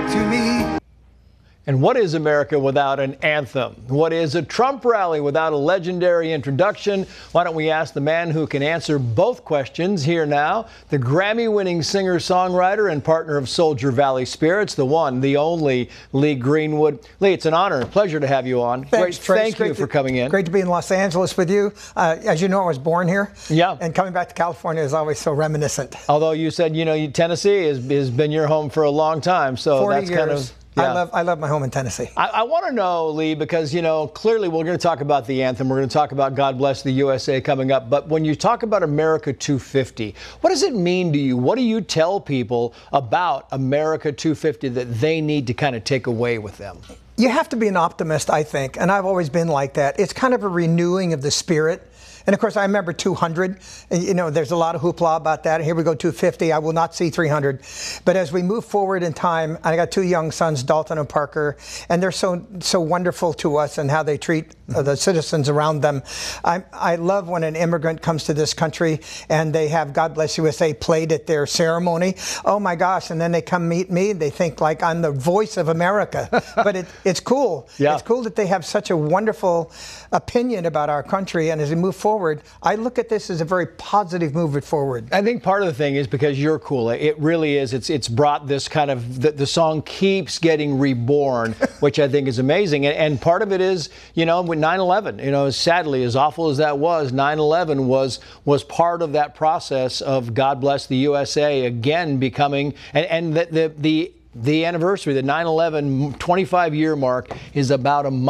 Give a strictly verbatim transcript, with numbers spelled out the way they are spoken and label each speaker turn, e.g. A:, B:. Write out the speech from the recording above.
A: to me.
B: And what is America without an anthem? What is a Trump rally without a legendary introduction? Why don't we ask the man who can answer both questions here now, the Grammy-winning singer-songwriter and partner of Soldier Valley Spirits, the one, the only Lee Greenwood. Lee, it's an honor and pleasure to have you on.
C: Thanks,
B: Great,
C: Trace.
B: thank
C: Great
B: you
C: to,
B: for coming in.
C: Great to be in Los Angeles with you. Uh, as you know, I was born here.
B: Yeah.
C: And coming back to California is always so reminiscent.
B: Although you said, you know, you, Tennessee has, has been your home for a long time, so
C: forty
B: that's
C: years.
B: kind of... Yeah.
C: I love I love my home in Tennessee.
B: I, I want to know, Lee, because, you know, clearly we're going to talk about the anthem. We're going to talk about God Bless the U S A coming up. But when you talk about America two fifty, what does it mean to you? What do you tell people about America two fifty that they need to kind of take away with them?
C: You have to be an optimist, I think, and I've always been like that. It's kind of a renewing of the spirit. And of course, I remember two hundred. You know, there's a lot of hoopla about that. Here we go, two fifty. I will not see three hundred. But as we move forward in time, I got two young sons, Dalton and Parker, and they're so so wonderful to us and how they treat uh, the citizens around them. I, I love when an immigrant comes to this country and they have God Bless U S A played at their ceremony. Oh my gosh! And then they come meet me and they think like I'm the voice of America. But it, it's cool.
B: Yeah.
C: It's cool that they have such a wonderful opinion about our country. And as we move forward, I look at this as a very positive move forward.
B: I think part of the thing is because you're cool. It really is. It's it's brought this kind of, the, the song keeps getting reborn, which I think is amazing. And, and part of it is, you know, with nine eleven, you know, sadly, as awful as that was, nine eleven was was part of that process of God Bless the U S A again becoming, and, and the, the, the, the anniversary, the nine eleven twenty-five year mark is about a month.